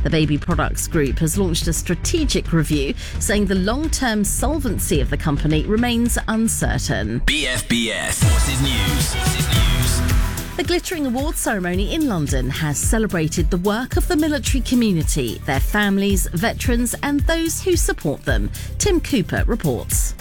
The Baby Products Group has launched a strategic review, saying the long-term solvency of the company remains uncertain. BFBS Forces News. The glittering awards ceremony in London has celebrated the work of the military community, their families, veterans and those who support them. Tim Cooper reports.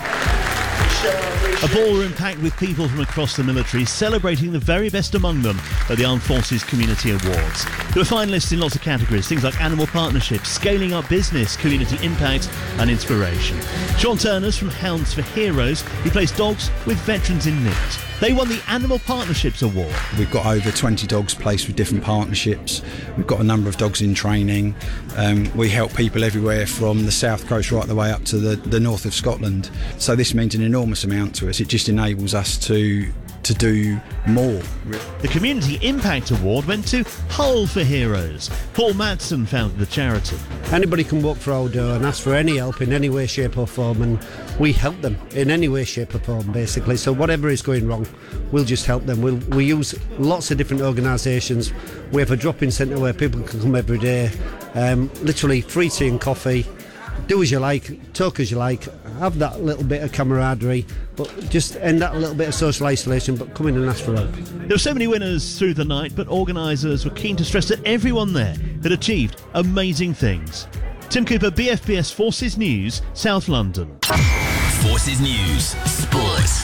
A ballroom packed with people from across the military celebrating the very best among them at the Armed Forces Community Awards. There were finalists in lots of categories, things like animal partnerships, scaling up business, community impact and inspiration. Sean Turner's from Hounds for Heroes, who plays dogs with veterans in need. They won the Animal Partnerships Award. We've got over 20 dogs placed with different partnerships. We've got a number of dogs in training. We help people everywhere from the south coast right the way up to the north of Scotland. So this means an enormous amount to us. It just enables us to do more. The Community Impact Award went to Hull for Heroes. Paul Madsen founded the charity. Anybody can walk through our door and ask for any help in any way, shape or form, and we help them in any way, shape or form, basically. So whatever is going wrong, we'll just help them. We use lots of different organisations. We have a drop-in centre where people can come every day. Literally free tea and coffee. Do as you like, talk as you like, have that little bit of camaraderie, but just end that little bit of social isolation, but come in and ask for help. There were so many winners through the night, but organisers were keen to stress that everyone there had achieved amazing things. Tim Cooper, BFBS Forces News, South London. Forces News. Sports.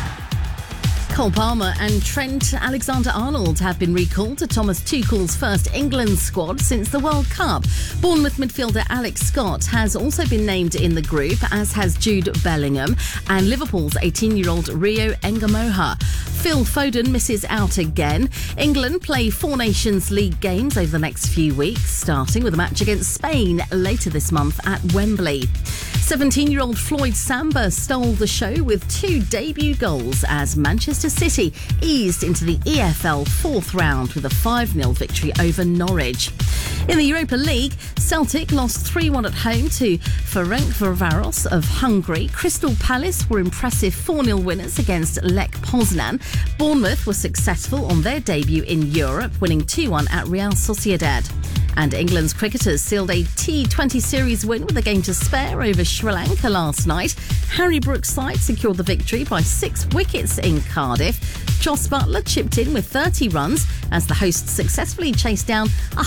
Cole Palmer and Trent Alexander-Arnold have been recalled to Thomas Tuchel's first England squad since the World Cup. Bournemouth midfielder Alex Scott has also been named in the group, as has Jude Bellingham and Liverpool's 18-year-old Rio Engamoha. Phil Foden misses out again. England play 4 Nations League games over the next few weeks, starting with a match against Spain later this month at Wembley. 17-year-old Floyd Samba stole the show with 2 debut goals as Manchester City eased into the EFL 4th round with a 5-0 victory over Norwich. In the Europa League, Celtic lost 3-1 at home to Ferencváros of Hungary. Crystal Palace were impressive 4-0 winners against Lech Poznan. Bournemouth were successful on their debut in Europe, winning 2-1 at Real Sociedad. And England's cricketers sealed a T20 series win with a game to spare over Sri Lanka last night. Harry Brooks' side secured the victory by 6 wickets in Cardiff. Jos Buttler chipped in with 30 runs as the hosts successfully chased down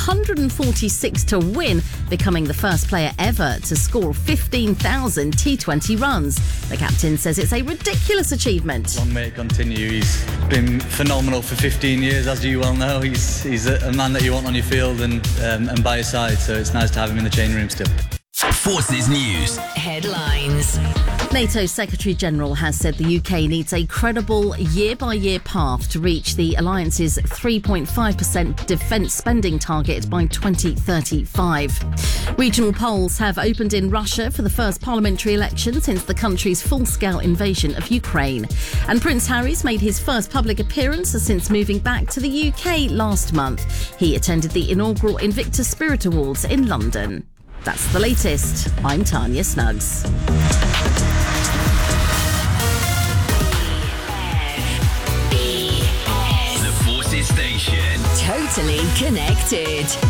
146 to win, becoming the first player ever to score 15,000 T20 runs. The captain says it's a ridiculous achievement. Long may it continue. He's been phenomenal for 15 years, as you well know. He's a man that you want on your field and by your side, so it's nice to have him in the changing room still. Forces News. Headlines. NATO Secretary-General has said the UK needs a credible year-by-year path to reach the alliance's 3.5% defence spending target by 2035. Regional polls have opened in Russia for the first parliamentary election since the country's full-scale invasion of Ukraine. And Prince Harry's made his first public appearance since moving back to the UK last month. He attended the inaugural Invictus Spirit Awards in London. That's the latest. I'm Tanya Snuggs. The Forces Station. Totally connected.